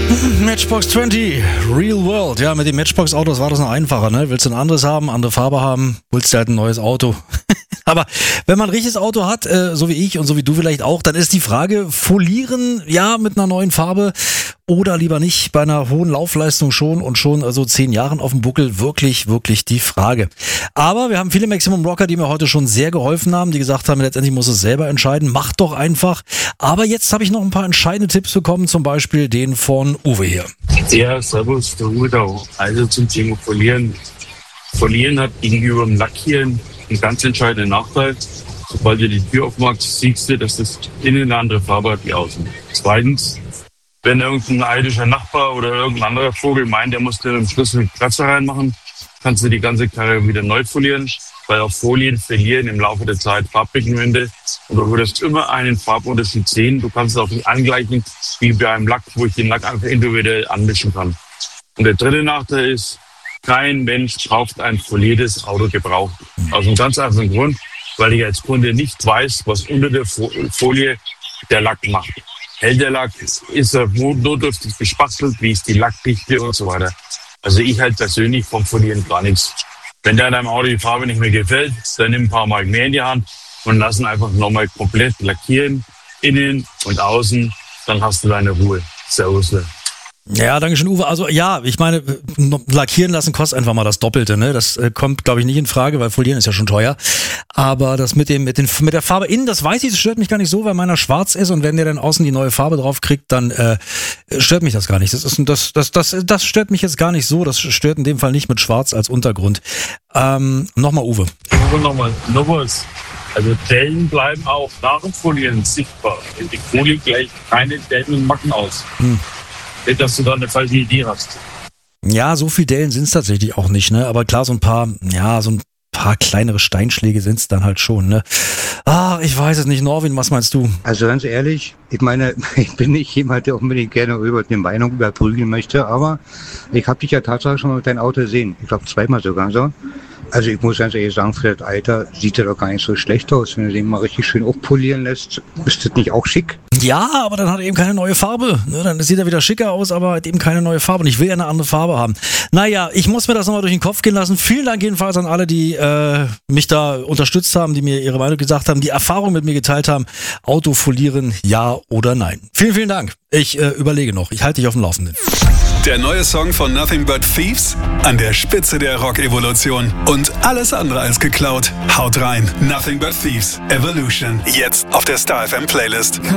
Matchbox 20, Real World. Ja, mit den Matchbox-Autos war das noch einfacher, ne? Willst du ein anderes haben, andere Farbe haben, willst du halt ein neues Auto. Aber wenn man ein richtiges Auto hat, so wie ich und so wie du vielleicht auch, dann ist die Frage, folieren, ja, mit einer neuen Farbe oder lieber nicht, bei einer hohen Laufleistung schon und schon also 10 Jahren auf dem Buckel, wirklich die Frage. Aber wir haben viele Maximum Rocker, die mir heute schon sehr geholfen haben, die gesagt haben, letztendlich muss es selber entscheiden, mach doch einfach. Aber jetzt habe ich noch ein paar entscheidende Tipps bekommen, zum Beispiel den von Uwe hier. Ja, servus, der Uwe da. Also zum Thema Folieren. Folieren hat gegenüber dem Lackieren einen ganz entscheidenden Nachteil. Sobald du die Tür aufmachst, siehst du, dass das innen eine andere Farbe hat wie außen. Zweitens, wenn irgendein eidischer Nachbar oder irgendein anderer Vogel meint, der muss dir mit dem Schlüssel einen Kratzer reinmachen, kannst du die ganze Karre wieder neu folieren, weil auch Folien verlieren im Laufe der Zeit Farbpigmente und du würdest immer einen Farbunterschied sehen. Du kannst es auch nicht angleichen wie bei einem Lack, wo ich den Lack einfach individuell anmischen kann. Und der dritte Nachteil ist, kein Mensch kauft ein foliertes Auto gebraucht. Aus einem ganz einfachen Grund, weil ich als Kunde nicht weiß, was unter der Folie der Lack macht. Hält der Lack, ist er notdürftig bespachtelt, wie ist die Lackdichte und so weiter. Also ich halt persönlich vom Folieren gar nichts. Wenn dir deinem Auto die Farbe nicht mehr gefällt, dann nimm ein paar Mal mehr in die Hand und lass ihn einfach nochmal komplett lackieren, innen und außen, dann hast du deine Ruhe. Servus. Ja, danke schön, Uwe. Also ja, ich meine, lackieren lassen kostet einfach mal das Doppelte, ne? Das kommt, glaube ich, nicht in Frage, weil Folieren ist ja schon teuer. Aber das mit der Farbe innen, das weiß ich, das stört mich gar nicht so, weil meiner schwarz ist und wenn der dann außen die neue Farbe drauf kriegt, dann stört mich das gar nicht. Das stört mich jetzt gar nicht so. Das stört in dem Fall nicht mit Schwarz als Untergrund. Nochmal Uwe. Nochmal, was. Also Dellen bleiben auch nach dem Folieren sichtbar. Die Folie gleicht keine Dellen und Macken aus. Nicht, dass du da eine falsche Idee hast. Ja, so viel Dellen sind es tatsächlich auch nicht, ne? Aber klar, so ein paar kleinere Steinschläge sind es dann halt schon, ne? Ich weiß es nicht. Norwin, was meinst du? Also ganz ehrlich, ich meine, ich bin nicht jemand, der unbedingt gerne über die Meinung überprügeln möchte, aber ich habe dich ja tatsächlich schon mal mit deinem Auto gesehen. Ich glaube 2-mal sogar so. Also ich muss ganz ehrlich sagen, für das Alter sieht er doch gar nicht so schlecht aus. Wenn du den mal richtig schön aufpolieren lässt, ist das nicht auch schick? Ja, aber dann hat er eben keine neue Farbe. Ne? Dann sieht er wieder schicker aus, aber hat eben keine neue Farbe. Und ich will ja eine andere Farbe haben. Naja, ich muss mir das nochmal durch den Kopf gehen lassen. Vielen Dank jedenfalls an alle, die mich da unterstützt haben, die mir ihre Meinung gesagt haben, die Erfahrung mit mir geteilt haben. Auto folieren, ja oder nein. Vielen Dank. Ich überlege noch. Ich halte dich auf dem Laufenden. Der neue Song von Nothing But Thieves, an der Spitze der Rock-Evolution und alles andere als geklaut. Haut rein. Nothing But Thieves, Evolution. Jetzt auf der Star FM Playlist.